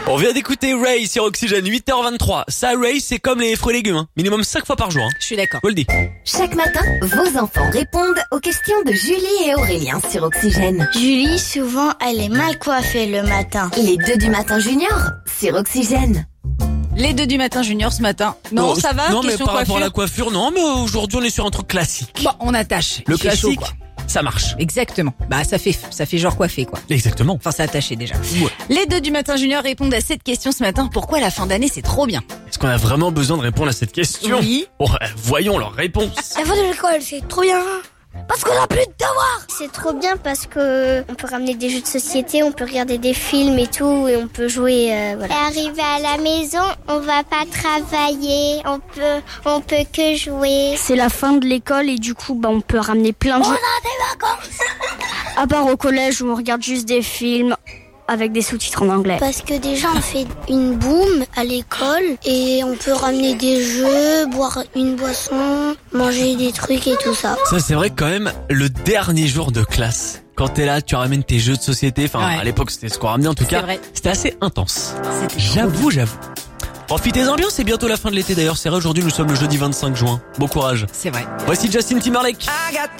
On vient d'écouter Ray sur Oxygène, 8h23. Ça, Ray, c'est comme les fruits et légumes, hein. Minimum 5 fois par jour. Hein. Je suis d'accord. Je vous le dis. Chaque matin, vos enfants répondent aux questions de Julie et Aurélien sur Oxygène. Julie, souvent, elle est mal coiffée le matin. Les 2 du matin junior sur Oxygène. Les 2 du matin junior ce matin. Non, ça va? Non, mais Question par rapport à coiffure. la coiffure, non, mais aujourd'hui, on est sur un truc classique. Bon, on attache. Le Il fait chaud, classique, quoi. ça marche. Exactement. Bah, ça fait genre coiffé, quoi. Exactement. Enfin, c'est attaché déjà. Ouais. Les 2 du matin junior répondent à cette question ce matin. Pourquoi la fin d'année, c'est trop bien? Est-ce qu'on a vraiment besoin de répondre à cette question? Oui. Bon, voyons leur réponse. La fin de l'école, c'est trop bien. Parce qu'on a plus de devoirs. C'est trop bien parce que on peut ramener des jeux de société, on peut regarder des films et tout, et on peut jouer. Voilà. Arrivé à la maison, on va pas travailler, on peut que jouer. C'est la fin de l'école et du coup, on peut ramener plein de jeux. On a des vacances. À part au collège où on regarde juste des films avec des sous-titres en anglais. Parce que déjà on fait une boum à l'école et on peut ramener des jeux, boire une boisson, manger des trucs et tout ça. Ça, c'est vrai que quand même, le dernier jour de classe, quand t'es là, tu ramènes tes jeux de société. Enfin, Ouais. à l'époque, c'était ce qu'on ramenait en tout cas. vrai. C'était assez intense. C'était trop J'avoue. Profitez-en bien, c'est bientôt la fin de l'été d'ailleurs. C'est vrai, aujourd'hui, nous sommes le jeudi 25 juin. Bon courage. C'est vrai. Voici Justin Timberlake.